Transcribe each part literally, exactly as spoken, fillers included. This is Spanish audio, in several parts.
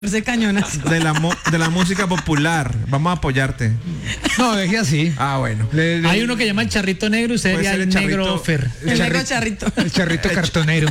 Ese cañonazo. De la, mo- de la música popular. Vamos a apoyarte. No, deje así. Ah, bueno. Le- le- Hay uno que llama el charrito negro y usted Puede sería ser el, el charrito. negro Fer. El charrito. negro charrito. El charrito cartonero.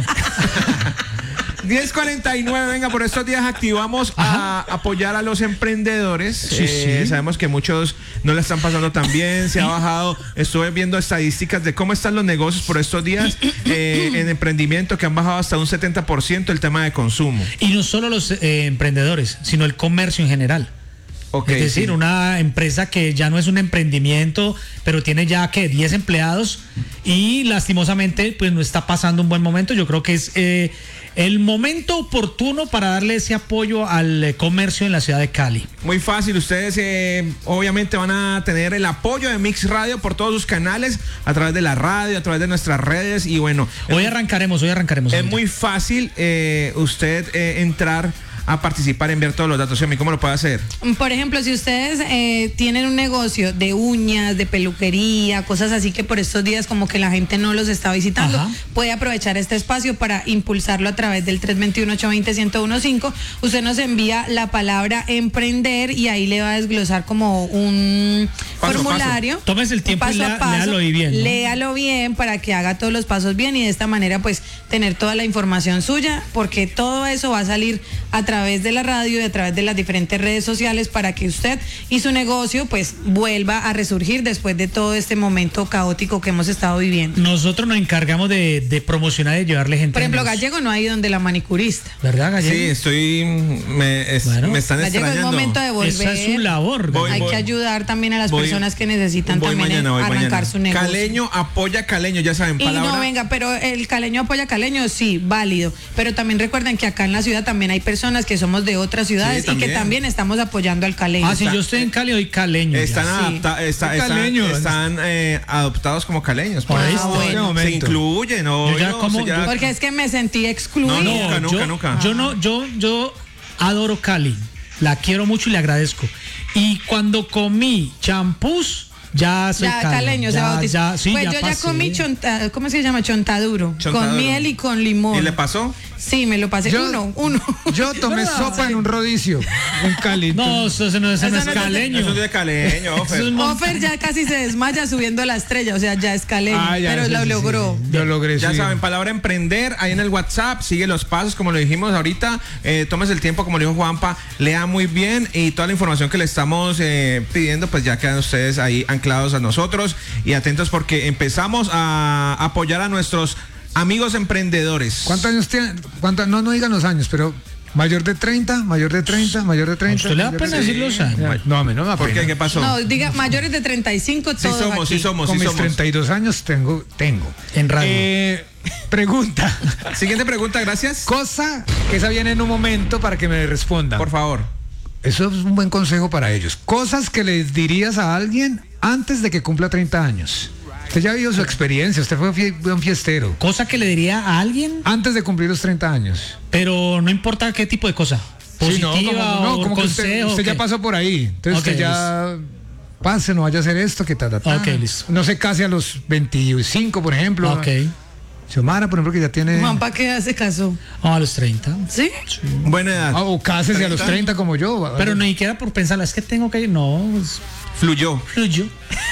diez cuarenta y nueve, venga, por estos días activamos a apoyar a los emprendedores. Sí, Eh, sí. Sabemos que muchos no la están pasando tan bien, se ha bajado. Estuve viendo estadísticas de cómo están los negocios por estos días eh, en emprendimiento, que han bajado hasta un setenta por ciento el tema de consumo. Y no solo los eh, emprendedores, sino el comercio en general. Ok, es decir, sí. una empresa que ya no es un emprendimiento, pero tiene ya que diez empleados y lastimosamente pues no está pasando un buen momento. Yo creo que es eh, el momento oportuno para darle ese apoyo al eh, comercio en la ciudad de Cali. Muy fácil, ustedes eh, obviamente van a tener el apoyo de Mix Radio por todos sus canales, a través de la radio, a través de nuestras redes y bueno. Hoy arrancaremos, hoy arrancaremos. Es muy fácil eh, usted eh, entrar a participar, enviar todos los datos. Xiaomi, ¿cómo lo puede hacer? Por ejemplo, si ustedes eh, tienen un negocio de uñas, de peluquería, cosas así que por estos días como que la gente no los está visitando, Ajá. puede aprovechar este espacio para impulsarlo a través del tres dos uno, ocho dos cero, uno cero uno cinco. Usted nos envía la palabra emprender y ahí le va a desglosar como un Paso a formulario. paso. Tómese el tiempo y paso lea- a paso. léalo ahí bien, ¿no? Léalo bien para que haga todos los pasos bien y de esta manera pues tener toda la información suya, porque todo eso va a salir a través de la radio y a través de las diferentes redes sociales para que usted y su negocio pues vuelva a resurgir después de todo este momento caótico que hemos estado viviendo. Nosotros nos encargamos de, de promocionar y llevarle gente. Por ejemplo, al negocio. Gallego no ha ido donde la manicurista. ¿Verdad, Gallego? Sí, estoy. Me, es- Bueno. me están Gallego, es extrañando. momento de volver. Esa es su labor. Voy, Hay voy. que ayudar también a las Voy- personas que necesitan voy también mañana, voy arrancar mañana. su negocio. Caleño apoya Caleño, ya saben, Y palabra. no, venga, pero el caleño apoya caleño, sí, válido. Pero también recuerden que acá en la ciudad también hay personas que somos de otras ciudades Sí, y que también. también estamos apoyando al caleño. Ah, si yo estoy en Cali, hoy caleño. ya. Están, Sí. adapta- está- están, Caleños. están, eh, adoptados como caleños. Por pues. eso, bueno. este Se momento. incluyen, ¿no? Yo ya Yo, como- o sea, ya- Porque es que me sentí excluida. No, nunca, nunca, yo, nunca. Yo no, yo, yo adoro Cali. La quiero mucho y le agradezco. Y cuando comí champús, ya soy Ya, caleño. caleño se Ya, bautizó. ya, sí, pues ya yo pasé. ya comí chonta, ¿cómo se llama? Chontaduro, Chontaduro. con miel y con limón. ¿Y le pasó? Sí, me lo pasé. Yo- uno, uno. Yo tomé ¿Verdad? sopa en un rodicio. Un Cali. No, eso, eso no, eso no Eso es no es de- caleño. Eso es de caleño, Eso Ofer. es mon- Ofer ya casi se desmaya subiendo la estrella, o sea, ya es caleño, Ah, ya, pero sí, lo sí, logró. sí. Lo logré, Ya sí. saben, palabra emprender, ahí en el WhatsApp, sigue los pasos, como lo dijimos ahorita, eh, tómese el tiempo, como le dijo Juanpa, lea muy bien y toda la información que le estamos eh, pidiendo, pues ya quedan ustedes ahí anclados a nosotros y atentos porque empezamos a apoyar a nuestros amigos emprendedores. ¿Cuántos años tiene? ¿Cuántos? No, no digan los años, pero mayor de treinta, mayor de treinta, mayor de treinta. ¿A usted le da mayor de- pena decir los años? Ya, No, a mí no me da ¿Por qué? pena. ¿Qué pasó? No, diga, mayores de treinta y cinco, sí todos somos, aquí. sí somos, Con sí mis somos. treinta y dos años tengo, tengo. En radio. Eh, pregunta. Siguiente pregunta, gracias. Cosa que esa viene en un momento para que me respondan. Por favor. Eso es un buen consejo para ellos. Cosas que les dirías a alguien antes de que cumpla treinta años. Usted ya vio su experiencia, usted fue fie- buen fiestero. Cosa que le diría a alguien, Antes de cumplir los treinta años. pero no importa qué tipo de cosa. Positiva Sí, no, como, no, o como que usted, consejo. usted ya ¿qué? pasó por ahí. Entonces Ok, usted ya pase, no vaya a hacer esto, que ta, ta, ta. Ok, listo. No se case a los veinticinco, por ejemplo. Ok. Xiomara, por ejemplo, que ya tiene... Juanpa, ¿qué hace caso? Vamos a los treinta. ¿Sí? Buena edad. Ah, o cásese a los treinta como yo. Pero ni siquiera por pensarla, es que tengo que ir. No, es Fluyó. fluyó.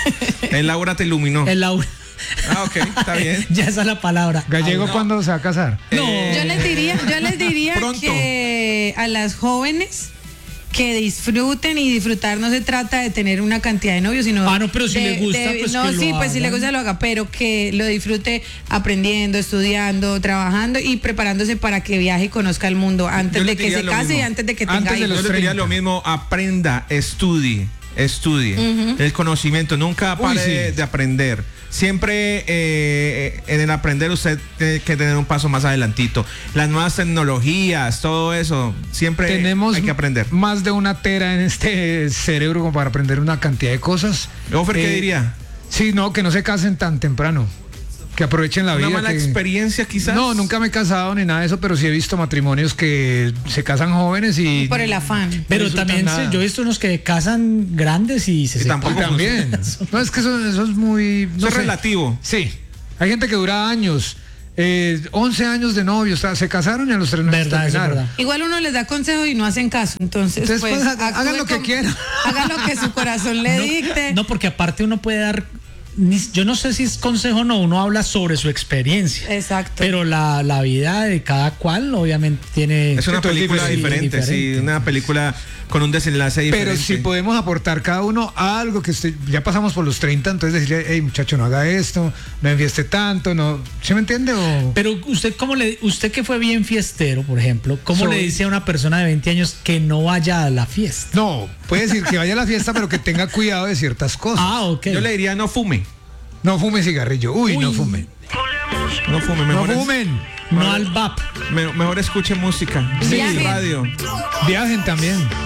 El aura te iluminó. El aura. Ah, ok, está bien. Ya esa es la palabra. Gallego, Ay, no. ¿cuándo se va a casar? No. Yo les diría, yo les diría Pronto. que a las jóvenes que disfruten y disfrutar no se trata de tener una cantidad de novios, sino Ah, no, pero si de- le gusta, de- pues no, que lo sí, pues si le hagan. gusta lo haga, pero que lo disfrute aprendiendo, estudiando, trabajando y preparándose para que viaje y conozca el mundo antes Yo le de que diría se lo case y mismo. antes de que Antes tenga de hijos. los Yo le diría treinta. lo mismo, aprenda, estudie, estudie. El conocimiento, nunca Uy, pare sí. de, de aprender. Siempre eh, en el aprender usted tiene que tener un paso más adelantito. Las nuevas tecnologías, todo eso, siempre Tenemos hay que aprender. más de una tera en este cerebro como para aprender una cantidad de cosas. Ofer, ¿qué Eh, diría? Sí, no, que no se casen tan temprano. Que aprovechen la ¿Una vida. mala que- experiencia quizás? No, nunca me he casado ni nada de eso, pero sí he visto matrimonios que se casan jóvenes y... Por el afán. Pero resulta también nada. se- yo he visto unos que casan grandes y se Y separan. tampoco También. No, es que eso, eso es muy... no Eso es sé. relativo. Sí. Hay gente que dura años eh, once años de novios, o sea, se casaron y a los tres meses Verdad, eso es terminaron. verdad. Igual uno les da consejos y no hacen caso. Entonces, Entonces, pues, pues, hagan actúe lo que con- quieran. Hagan lo que su corazón le dicte. No, porque aparte uno puede dar, ni- yo no sé si es consejo o no, uno habla sobre su experiencia. Exacto. Pero la, la vida de cada cual obviamente tiene... Es una Esto es película diferente. diferente, sí, diferente. una película con un desenlace diferente. Pero si podemos aportar cada uno algo que usted, ya pasamos por los treinta, entonces decirle, hey muchacho, no haga esto, no envieste tanto, no, ¿sí me entiende? O... Pero usted, ¿cómo le, usted que fue bien fiestero, por ejemplo, ¿cómo Soy- le dice a una persona de veinte años que no vaya a la fiesta? No, puede decir que vaya a la fiesta, pero que tenga cuidado de ciertas cosas. Ah, ok. Yo le diría no fume. No fume cigarrillo, uy, no Uy. fume. No fume, No mejor, es- fumen, No al V A P. me- mejor escuche música. Sí. radio. viajen también.